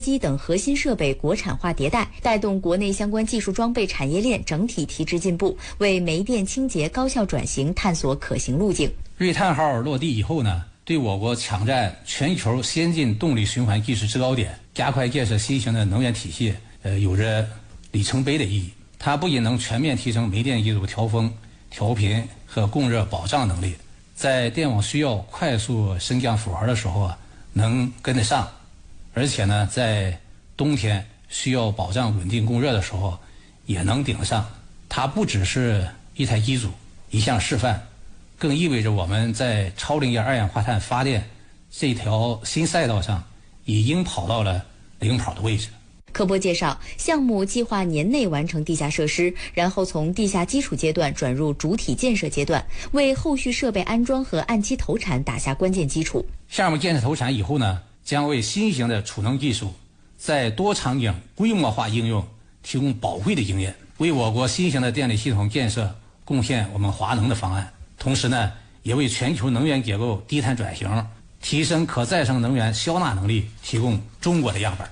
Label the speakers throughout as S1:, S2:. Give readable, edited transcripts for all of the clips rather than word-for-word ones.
S1: 机等核心设备国产化迭代，带动国内相关技术装备产业链整体提质进步，为煤电清洁高效转型探索可行路径。
S2: 瑞碳号落地以后呢，对我国抢占全球先进动力循环技术制高点，加快建设新型的能源体系，有着里程碑的意义。它不仅能全面提升煤电技术调峰、调频和供热保障能力，在电网需要快速升降负荷的时候能跟得上。而且呢，在冬天需要保障稳定供热的时候，也能顶得上。它不只是一台机组、一项示范，更意味着我们在超临界二氧化碳发电这条新赛道上，已经跑到了领跑的位置。
S1: 科波介绍，项目计划年内完成地下设施，然后从地下基础阶段转入主体建设阶段，为后续设备安装和按期投产打下关键基础。
S2: 项目建设投产以后呢，将为新型的储能技术在多场景规模化应用提供宝贵的经验，为我国新型的电力系统建设贡献我们华能的方案。同时呢，也为全球能源结构低碳转型、提升可再生能源消纳能力提供中国的样本。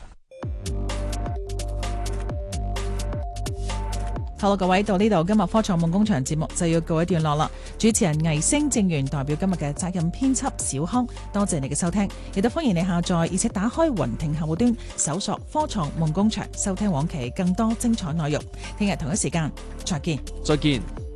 S3: 好啦，各位，到呢度今日科創夢工場節目就要告一段落啦。主持人魏星正元代表今日嘅責任編輯小康，多謝你嘅收聽，亦都歡迎你下載而且打開雲聽客戶端，搜索科創夢工場，收聽往期更多精彩內容。聽日同一時間再見。
S4: 再見。